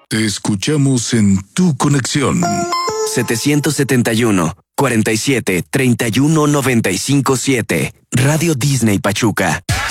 Te escuchamos en tu conexión. 771 47 31 95 7. Radio Disney Pachuca.